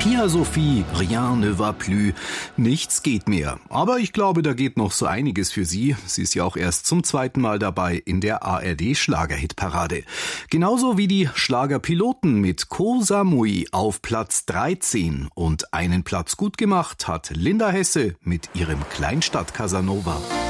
Pia Sophie, rien ne va plus, nichts geht mehr. Aber ich glaube, da geht noch so einiges für sie. Sie ist ja auch erst zum zweiten Mal dabei in der ARD-Schlagerhitparade. Genauso wie die Schlagerpiloten mit Koh Samui auf Platz 13. Und einen Platz gut gemacht hat Linda Hesse mit ihrem Kleinstadt Casanova.